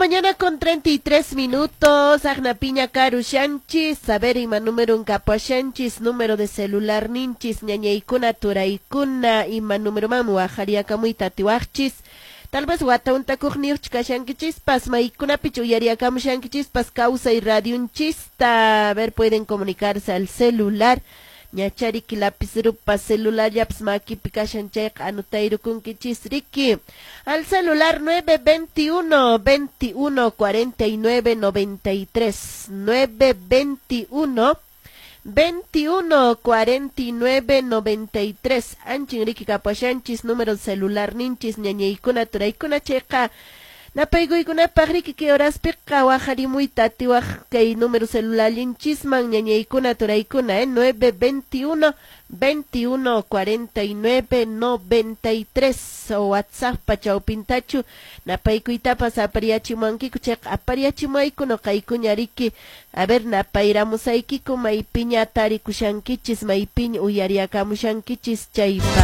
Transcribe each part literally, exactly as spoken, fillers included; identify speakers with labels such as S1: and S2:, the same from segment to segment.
S1: mañana con treinta y tres minutos. Agna Piña Caru Shanchis. Saber ima número un capo Shanchis. Número de celular ninchis. Ñañaykuna turaykuna. Ima número mamu ajaria kamuita tiwachis. Tal vez wata un takuqniuchka shankichis. Maykuna pichuyaria kamu shankichis. Causa y radio un chista. A ver, pueden comunicarse al celular. Ñachariki lápiz rupa celular yaps maki pikashan chek anutairu kunkichis riki al celular nueve veintiuno veintiuno cuarenta y nueve noventa y tres nueve veintiuno veintiuno cuarenta y nueve noventa y tres anchin riki kapashanchis número celular ninchis ñañaykuna turaykuna cheka napayguykuna riki que horas piqa wajarimuyta tiwaj kay número celular linchisman ñañaykuna turaykuna eh nueve veintiuno veintiuno cuarenta y nueve noventa y tres o WhatsApp pachawpintachu napaykuytapas apariachimankiku chayqa apariachimaykuno kaykuña riki a ver napayramusaykiku maypiña tarikushankichis maypiña uyariakamushankichis chaypa.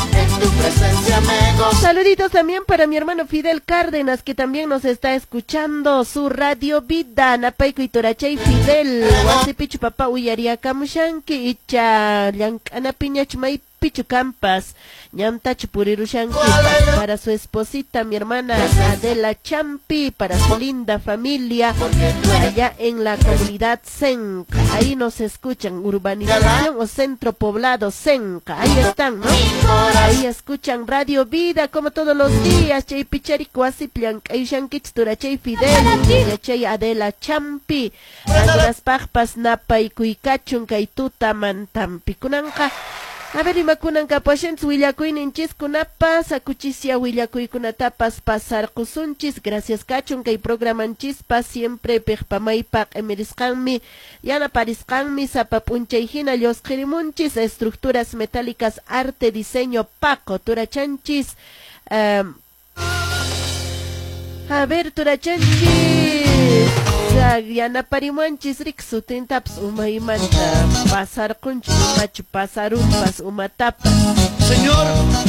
S1: Saluditos también para mi hermano Fidel Cárdenas, que también nos está escuchando su Radio Vida. Napayku itorachay Fidel. Wasipichu papá uyaria kamushanki icha llank'ana piñachmay pichu campas. Ñamtachu purirushanki para su esposita, mi hermana Adela Champi, para su linda familia allá en la comunidad Senca. Ahí nos escuchan, urbanización o centro poblado Senca. Ahí están, ¿no? Ahí escuchan Radio Vida como todos los días. Chay picharico así pliankay shankich turachay Fidel, chay Adela Champi, algunas pajpas napa y kuikachun kay tuta mantampi kunanka. A ver, imakunan kapashens willakuinin chiskunapas, akuchisia willakuykunatapas pasar kusunchis, gracias kachun kay programan chispas siempre pejpamaypak emiriskanmi, yana pariskanmi, sapapunchayhina llosqirimunchis, estructuras metálicas, arte, diseño, paco, turachanchis, um, a ver, turachanchis, yana parimanchis riksu tintaps umaymanta pasar kunchu machu pasarumpas umatapas.
S2: Señor,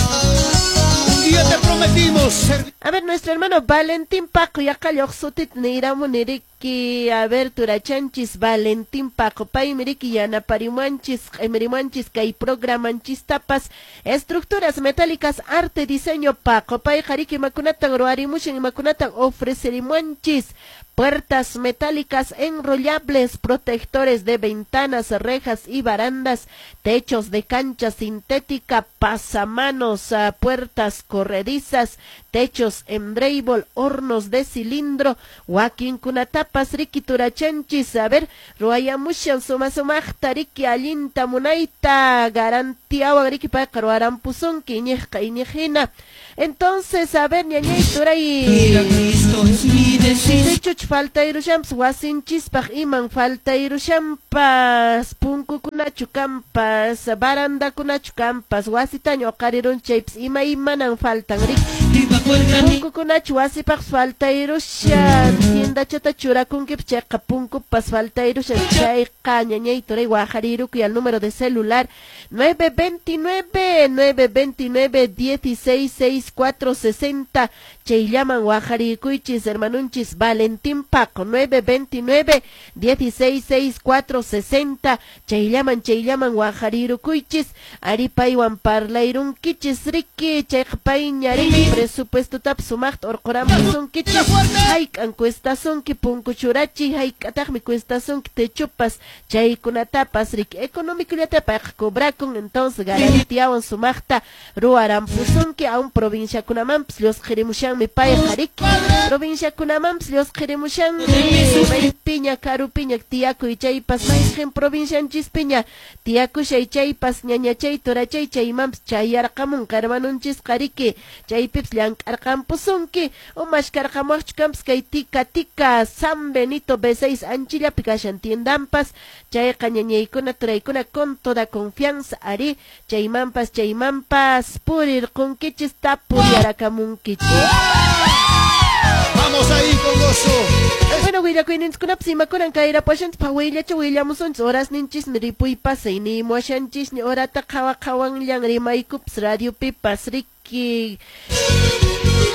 S2: un día te prometimos ser...
S1: A ver, nuestro hermano Valentín Paco ya calloxutit neiramuniriki. A ver, turachanchis Valentín Paco pay miriki yana parimanchis emerimanchis kay programanchis tapas estructuras metálicas arte diseño Paco pay jariki makunatan roarimushin y makunatan ofrecerimanchis puertas metálicas enrollables, protectores de ventanas, rejas y barandas, techos de cancha sintética, pasamanos, uh, puertas corredizas, techos en drywall, hornos de cilindro, wakin kunatapas riki turachanchis, a ver, ruayamushan sumasumajta riki alinta munaita, garantiawa riki pakaruaran pusunki, iñejka iñejina. Entonces, a ver, ñañay turay. Techuch falta irushamps, wasin chispaj iman falta irushampas, punku kunachu campas, baranda kunachu campas, wasitaño qarirun chayps, ima imanan faltan riki. Punku kunachu wasipaj falta irushan, tienda chata churakunkip chayqa punku pas falta irushan, chayqa ñañay turay wajariruku al número de celular nueve veintinueve, nueve veintinueve, dieciséis sesenta y cuatro sesenta. Chay llaman Guajaricuychis, hermanunchis, Valentín Paco, nueve veintinueve, dieciséis sesenta y cuatro sesenta. Chay llaman, chay llaman Guajaricuychis, Aripaywan Parlairunkichis, Riki, Chaypaiñari, presupuesto tapsumacht, Orcoramazunkichis, Haik, Ancuestazunki, Punkuchurachi, Haik, Atajmi, Cuestazunki, Techupas, Chay Kunatapas, Riki, económico ya te cobracun, entonces garantiawan sumachta, Ruarampuzunki, a un provincia Kunamamps, los Jerimushan. Mi pay jariki provincia kunamams los queremushan may piña caru piña tiaku y chaypas may gen provincia chispiña tiaku shay chaypas ñaña chay tora chay chaymams chayarqamun karmanunchis qariki chaypips llankarqampusunki umashkarqamuchkamps kay tika tika San Benito B seis anchillapi kashan tiendampas chayqa ñañaykuna turaykuna con toda confianza ari chaymampas chaymampas purirqunkichis tapuriarakamunkichis.
S2: Vamos ahí con gozo.
S1: Bueno, Willa Queenins kunapsima kunan kaira pashan pa Willa chu Willa muson horas ninchis miripuy pasay ni moashanchis ni orata kawa kawang liang rimay kups radio pipas Ricky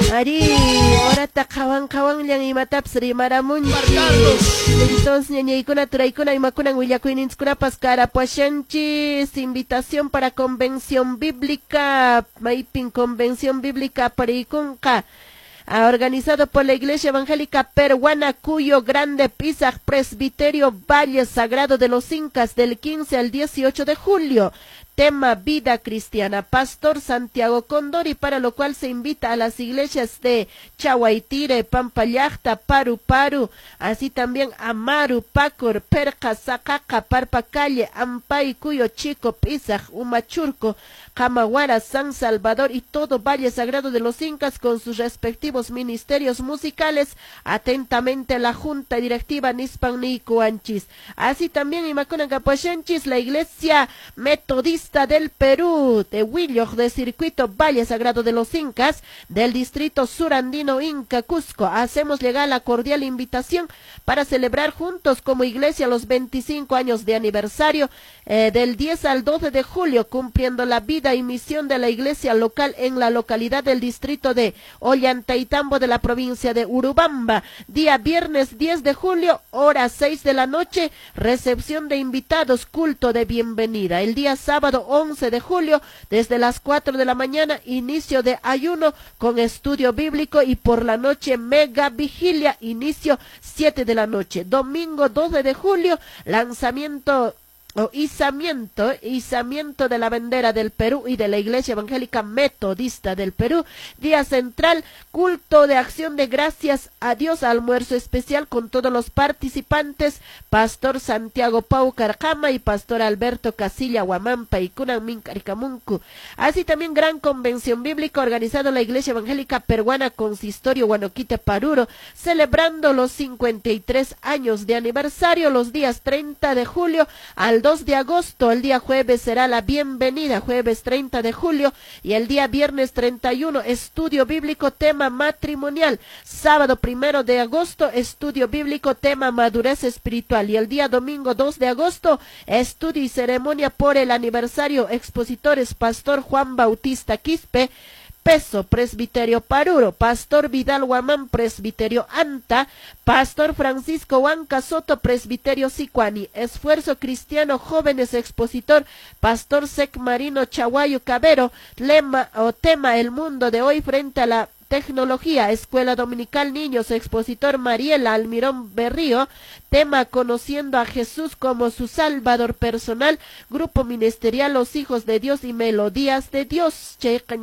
S1: Ari, orata kawan kawan yang imatap sri maramun.
S2: Marcarlos.
S1: Entonces, ñañaykuna, turaykuna, imakunan, willakuyninchikuna, paskara, puashanchis, invitación para convención bíblica, maipin convención bíblica para ikunka. Ah, organizado por la Iglesia Evangélica Peruana, Cuyo Grande Pisac, Presbiterio Valle Sagrado de los Incas, del quince al dieciocho de julio. Tema Vida Cristiana, Pastor Santiago Condori, para lo cual se invita a las iglesias de Chahuaytire, Pampallacta, Paru Paru, así también Amaru, Pacor, Perca, Sacaca, Parpacalle, Ampay, Cuyo Chico, Pisac, Humachurco, Camaguara, San Salvador y todo Valle Sagrado de los Incas con sus respectivos ministerios musicales. Atentamente la Junta Directiva Nispan Nicuanchis. Así también Imacunan Capuachanchis, la Iglesia Metodista del Perú, de Huilloc, de Circuito Valle Sagrado de los Incas, del Distrito Surandino Inca Cusco. Hacemos llegar la cordial invitación para celebrar juntos como iglesia los veinticinco años de aniversario eh, del diez al doce de julio, cumpliendo la vida y misión de la iglesia local en la localidad del distrito de Ollantaytambo de la provincia de Urubamba. Día viernes diez de julio, hora seis de la noche, recepción de invitados, culto de bienvenida. El día sábado once de julio, desde las cuatro de la mañana, inicio de ayuno con estudio bíblico y por la noche mega vigilia, inicio siete de la noche. Domingo doce de julio, lanzamiento o izamiento, izamiento de la bandera del Perú y de la Iglesia Evangélica Metodista del Perú. Día central, culto de acción de gracias a Dios, almuerzo especial con todos los participantes, Pastor Santiago Pau Carcama y Pastor Alberto Casilla Huamampa y Kunanmin Caricamuncu. Así también gran convención bíblica organizado la Iglesia Evangélica Peruana Consistorio Guanoquite Paruro, celebrando los cincuenta y tres años de aniversario los días treinta de julio al dos de agosto. El día jueves será la bienvenida, jueves treinta de julio, y el día viernes treinta y uno, estudio bíblico tema matrimonial. Sábado primero de agosto, estudio bíblico tema madurez espiritual, y el día domingo dos de agosto, estudio y ceremonia por el aniversario. Expositores Pastor Juan Bautista Quispe Peso, Presbiterio Paruro, Pastor Vidal Guamán, Presbiterio Anta, Pastor Francisco Huanca Soto, Presbiterio Sicuani, Esfuerzo Cristiano Jóvenes Expositor, Pastor Sec Marino Chaguayo Cabero, lema o tema El mundo de hoy frente a la tecnología, Escuela Dominical Niños, expositor Mariela Almirón Berrío, tema Conociendo a Jesús como su Salvador personal, grupo ministerial Los Hijos de Dios y Melodías de Dios.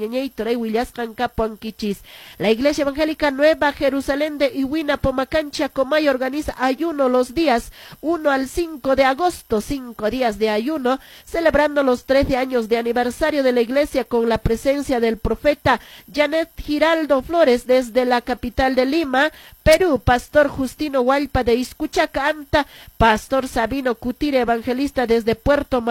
S1: La Iglesia Evangélica Nueva Jerusalén de Iwina Pomacancha Comay organiza ayuno los días uno al cinco de agosto, cinco días de ayuno, celebrando los trece años de aniversario de la iglesia con la presencia del profeta Janet Giraldo Flores desde la capital de Lima, Perú, Pastor Justino Hualpa de Iscuchaca Anta, Pastor Sabino Cutire, evangelista desde Puerto